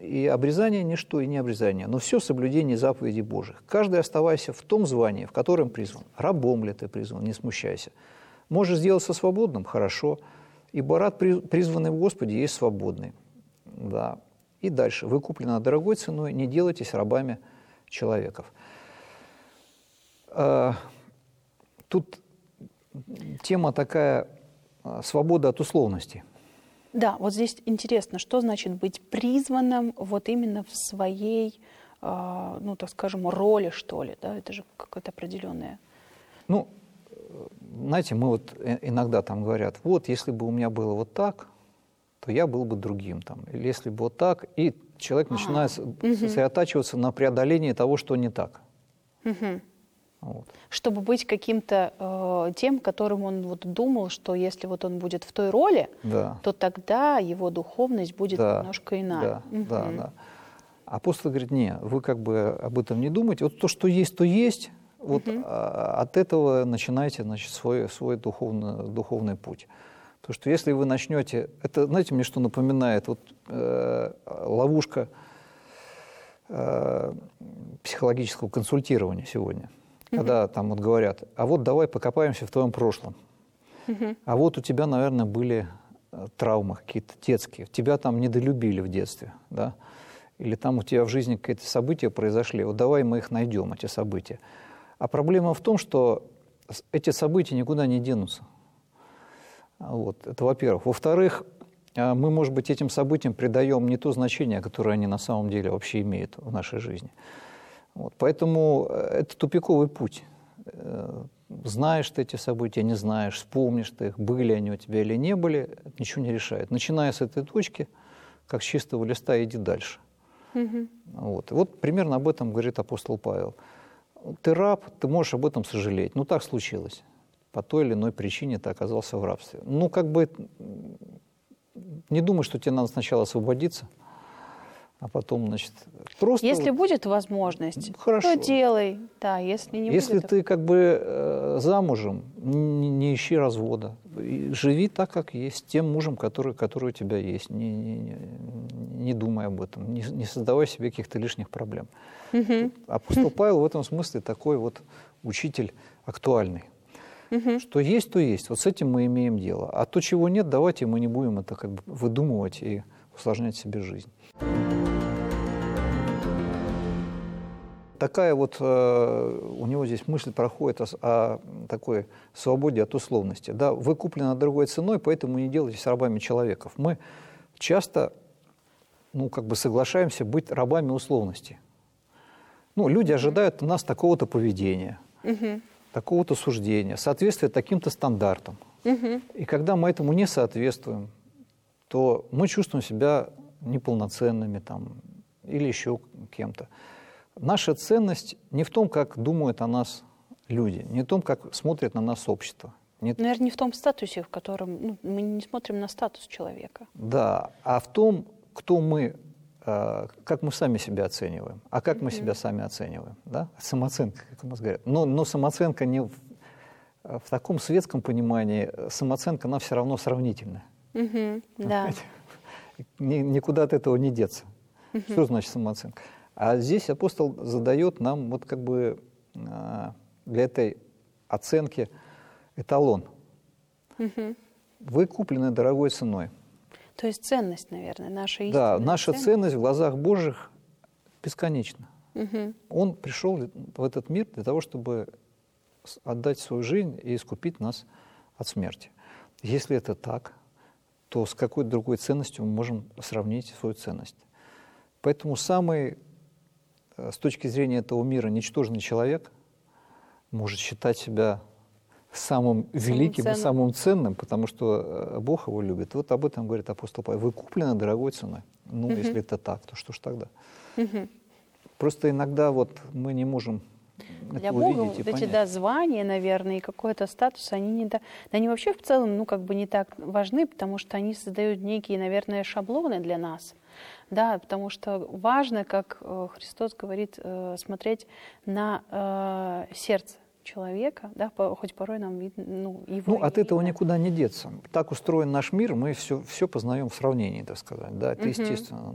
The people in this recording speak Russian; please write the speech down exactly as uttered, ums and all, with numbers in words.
и обрезание – ничто, и не обрезание, но все соблюдение заповедей Божьих. Каждый оставайся в том звании, в котором призван. Рабом ли ты призван, не смущайся. Можешь сделаться свободным – хорошо, ибо раб, призванный в Господе, есть свободный. Да. И дальше. Вы куплены дорогой ценой, не делайтесь рабами человеков. Тут тема такая – свобода от условностей. Да, вот здесь интересно, что значит быть призванным вот именно в своей, ну, так скажем, роли, что ли, да? Это же какое-то определенное. Ну, знаете, мы вот иногда там говорят, вот, если бы у меня было вот так, то я был бы другим там. Или если бы вот так, и человек ага. начинает угу. сосредотачиваться на преодолении того, что не так. Угу. Вот. Чтобы быть каким-то э, тем, которым он вот думал, что если вот он будет в той роли, да. то тогда его духовность будет да. немножко иная. Да, угу. да, да. Апостол говорит, не, вы как бы об этом не думайте. Вот то, что есть, то есть. Вот угу. а, от этого начинайте, значит, свой, свой духовный, духовный путь. Потому что если вы начнете... Это, знаете, мне что напоминает? Вот э, ловушка э, психологического консультирования сегодня. Когда uh-huh. там вот говорят, а вот давай покопаемся в твоем прошлом. Uh-huh. А вот у тебя, наверное, были травмы какие-то детские. Тебя там недолюбили в детстве, да? Или там у тебя в жизни какие-то события произошли. Вот давай мы их найдем, эти события. А проблема в том, что эти события никуда не денутся. Вот. Это во-первых. Во-вторых, мы, может быть, этим событиям придаем не то значение, которое они на самом деле вообще имеют в нашей жизни. Вот, поэтому это тупиковый путь. Знаешь ты эти события, не знаешь, вспомнишь ты их, были они у тебя или не были, это ничего не решает. Начиная с этой точки, как с чистого листа, иди дальше. Mm-hmm. Вот. вот примерно об этом говорит апостол Павел. Ты раб, ты можешь об этом сожалеть. Ну, так случилось. По той или иной причине ты оказался в рабстве. Ну, как бы, не думай, что тебе надо сначала освободиться, а потом, значит, просто... Если вот, будет возможность, хорошо. то делай. Да, если не если будет... ты как бы э, замужем, не, не ищи развода. И живи так, как есть, с тем мужем, который, который у тебя есть. Не, не, не, не думай об этом, не, не создавай себе каких-то лишних проблем. Угу. Апостол Павел в этом смысле такой вот учитель актуальный. Угу. Что есть, то есть. Вот с этим мы имеем дело. А то, чего нет, давайте мы не будем это как бы выдумывать и усложнять себе жизнь. Такая вот э, у него здесь мысль проходит о, о такой свободе от условности. Да, вы куплены дорогой ценой, поэтому не делайтесь рабами человеков. Мы часто, ну, как бы соглашаемся быть рабами условности. Ну, люди ожидают от нас такого-то поведения, угу. такого-то суждения, соответствия таким-то стандартам. Угу. И когда мы этому не соответствуем, то мы чувствуем себя неполноценными там, или еще кем-то. Наша ценность не в том, как думают о нас люди, не в том, как смотрит на нас общество. Не... Наверное, не в том статусе, в котором ну, мы не смотрим на статус человека. Да, а в том, кто мы, э, как мы сами себя оцениваем, а как mm-hmm. мы себя сами оцениваем. Да? Самооценка, как у нас говорят. Но, но самооценка не в, в таком светском понимании, самооценка, она все равно сравнительная. Mm-hmm. Да. Никуда от этого не деться. Mm-hmm. Что значит самооценка? А здесь апостол задает нам вот как бы для этой оценки эталон. Угу. Вы куплены дорогой ценой. То есть ценность, наверное, наша истинная Да, наша ценность, ценность в глазах Божьих бесконечна. Угу. Он пришел в этот мир для того, чтобы отдать свою жизнь и искупить нас от смерти. Если это так, то с какой другой ценностью мы можем сравнить свою ценность? Поэтому самый, с точки зрения этого мира, ничтожный человек может считать себя самым великим самым и самым ценным, потому что Бог его любит. Вот об этом говорит апостол Павел. Вы куплены дорогой ценой. Ну, uh-huh. если это так, то что ж тогда? Uh-huh. Просто иногда вот мы не можем для это Бога увидеть и вот эти понять. Да, звания, наверное, и какой-то статус, они, не да, они вообще в целом ну, как бы не так важны, потому что они создают некие, наверное, шаблоны для нас. Да, потому что важно, как Христос говорит, смотреть на э, сердце человека, да, хоть порой нам видно, ну, его... Ну, от этого видно. никуда не деться. Так устроен наш мир, мы все, все познаем в сравнении, так сказать. Да, это угу. естественно.